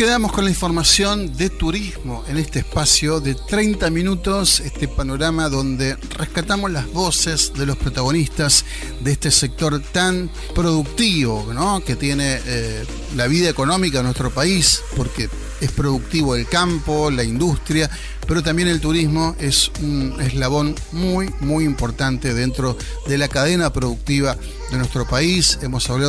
quedamos con la información de turismo en este espacio de 30 minutos, este panorama donde rescatamos las voces de los protagonistas de este sector tan productivo, ¿no?, que tiene la vida económica de nuestro país, porque es productivo el campo, la industria, pero también el turismo es un eslabón muy importante dentro de la cadena productiva de nuestro país. Hemos hablado